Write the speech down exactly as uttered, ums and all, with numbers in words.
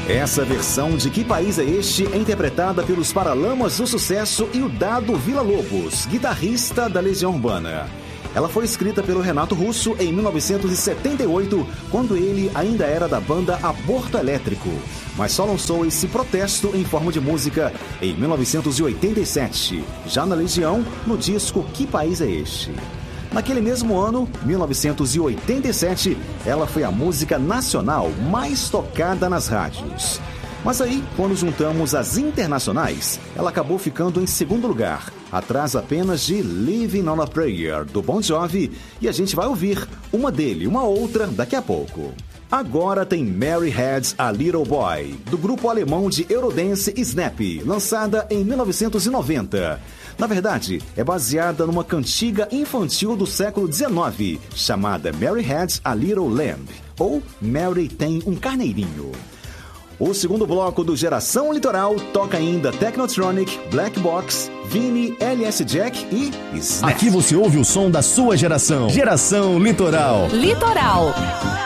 Essa versão de Que País é Este é interpretada pelos Paralamas do Sucesso e o Dado Villa-Lobos, guitarrista da Legião Urbana. Ela foi escrita pelo Renato Russo em mil novecentos e setenta e oito, quando ele ainda era da banda Aborto Elétrico, mas só lançou esse protesto em forma de música em mil novecentos e oitenta e sete, já na Legião, no disco Que País é Este? Naquele mesmo ano, mil novecentos e oitenta e sete, ela foi a música nacional mais tocada nas rádios. Mas aí, quando juntamos as internacionais, ela acabou ficando em segundo lugar, atrás apenas de Living on a Prayer, do Bon Jovi, e a gente vai ouvir uma dele, uma outra, daqui a pouco. Agora tem Mary Had a Little Boy, do grupo alemão de Eurodance Snap, lançada em mil novecentos e noventa. Na verdade, é baseada numa cantiga infantil do século dezenove, chamada Mary Had a Little Lamb, ou Mary Tem um Carneirinho. O segundo bloco do Geração Litoral toca ainda Technotronic, Black Box, Vini, L S Jack e Snap. Aqui você ouve o som da sua geração. Geração Litoral. Litoral.